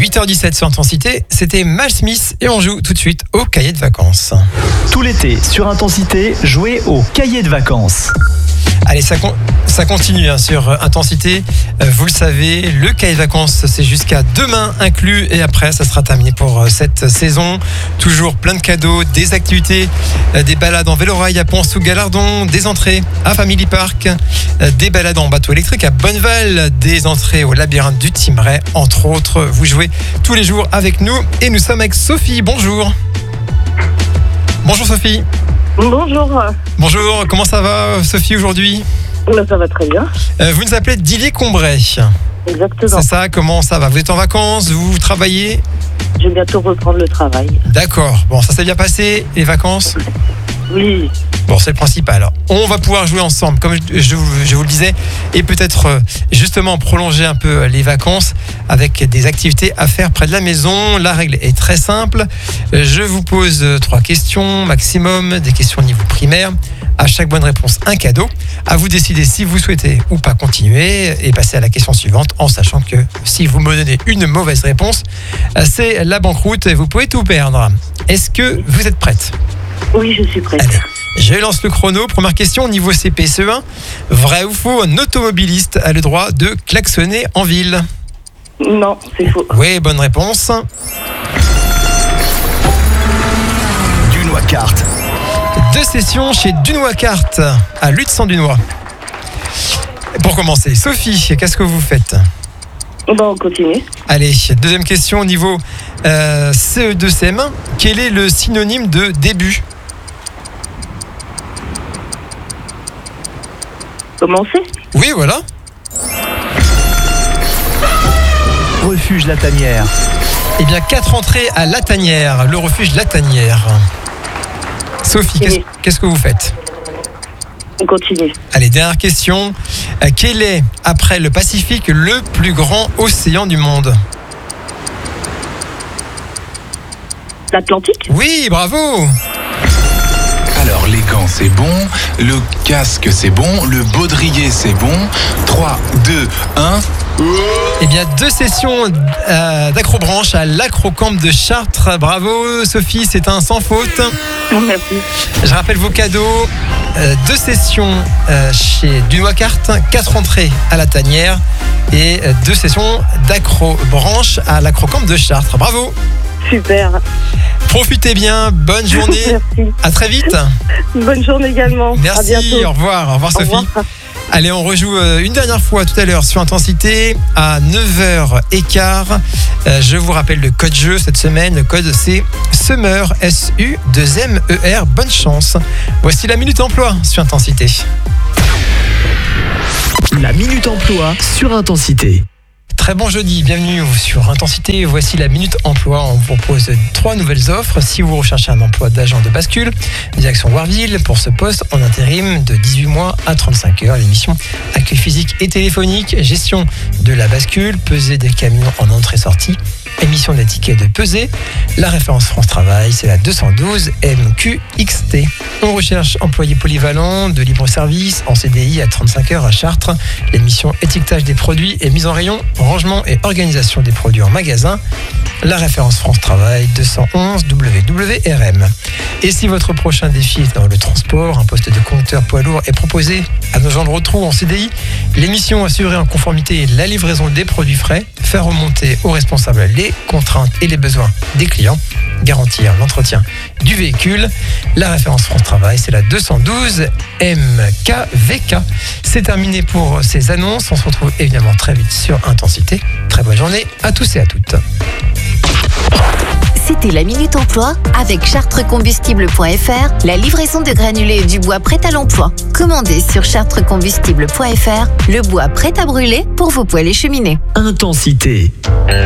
8h17 sur Intensité, c'était Mal Smith et on joue tout de suite au cahier de vacances. Tout l'été, sur Intensité, jouez au cahier de vacances. Allez, ça continue sur Intensité. Vous le savez, le cahier de vacances, c'est jusqu'à demain inclus. Et après, ça sera terminé pour cette saison. Toujours plein de cadeaux, des activités, des balades en vélo-rail à Pons ou Galardon, des entrées à Family Park, des balades en bateau électrique à Bonneval, des entrées au labyrinthe du Thymerais, entre autres. Vous jouez tous les jours avec nous. Et nous sommes avec Sophie. Bonjour. Bonjour Sophie. Bonjour. Bonjour, comment ça va Sophie aujourd'hui ? Ça va très bien. Vous nous appelez d'Illy-Combray. Exactement. C'est ça, comment ça va ? Vous êtes en vacances, vous travaillez ? Je vais bientôt reprendre le travail. D'accord, bon ça s'est bien passé, les vacances ? Oui. Bon, c'est le principal. Alors, on va pouvoir jouer ensemble, comme je vous le disais, et peut-être justement prolonger un peu les vacances avec des activités à faire près de la maison. La règle est très simple. Je vous pose 3 questions maximum, des questions au niveau primaire. À chaque bonne réponse, un cadeau. À vous de décider si vous souhaitez ou pas continuer et passer à la question suivante en sachant que si vous me donnez une mauvaise réponse, c'est la banqueroute et vous pouvez tout perdre. Est-ce que vous êtes prête ? Oui, je suis prête. Allez, je lance le chrono. Première question, niveau CPCE1. Vrai ou faux, un automobiliste a le droit de klaxonner en ville ? Non, c'est faux. Oui, bonne réponse. Dunois Kart. 2 sessions chez Dunois Kart à Lutz-en-Dunois. Pour commencer, Sophie, qu'est-ce que vous faites ? On continue. Allez, deuxième question au niveau CE2 CM1. Quel est le synonyme de début ? Commencer ? Oui, voilà. Refuge La Tanière. Eh bien, 4 entrées à La Tanière, le refuge La Tanière. Sophie, qu'est-ce que vous faites ? On continue. Allez, dernière question. Quel est, après le Pacifique, le plus grand océan du monde ? L'Atlantique ? Oui, bravo ! Alors, les gants, c'est bon. Le casque, c'est bon. Le baudrier, c'est bon. 3, 2, 1. Eh bien, 2 sessions d'acrobranche à l'Acrocamp de Chartres. Bravo, Sophie, c'est un sans faute. Merci. Je rappelle vos cadeaux. 2 sessions chez Dunois Kart, 4 entrées à La Tanière et 2 sessions d'acrobranche à l'Acrocamp de Chartres. Bravo. Super. Profitez bien, bonne journée. Merci. À très vite. Bonne journée également. Merci, à bientôt. au revoir Sophie. Au revoir. Allez, on rejoue une dernière fois tout à l'heure sur Intensité à 9h15. Je vous rappelle le code jeu cette semaine. Le code c'est SUMMER, SU2MER. Bonne chance. Voici la Minute Emploi sur Intensité. La Minute Emploi sur Intensité. Très bon jeudi, bienvenue sur Intensité. Voici la Minute Emploi. On vous propose 3 nouvelles offres. Si vous recherchez un emploi d'agent de bascule, direction Warville pour ce poste en intérim de 18 mois à 35 heures. L'émission accueil physique et téléphonique, gestion de la bascule, peser des camions en entrée-sortie, émission des tickets de pesée. La référence France Travail, c'est la 212 MQXT. On recherche employés polyvalents de libre-service en CDI à 35 heures à Chartres. L'émission étiquetage des produits et mise en rayon, rangement et organisation des produits en magasin. La référence France Travail 211 WWRM. Et si votre prochain défi est dans le transport, un poste de conducteur poids lourd est proposé à nos gens de retour en CDI, l'émission assurer en conformité la livraison des produits frais, faire remonter aux responsables les contraintes et les besoins des clients, garantir l'entretien du véhicule. La référence France Travail, c'est la 212 MKVK. C'est terminé pour ces annonces. On se retrouve évidemment très vite sur Intensité. Très bonne journée à tous et à toutes. C'était la Minute Emploi avec chartrecombustible.fr, la livraison de granulés et du bois prêt à l'emploi. Commandez sur chartrecombustible.fr le bois prêt à brûler pour vos poêles et cheminées. Intensité.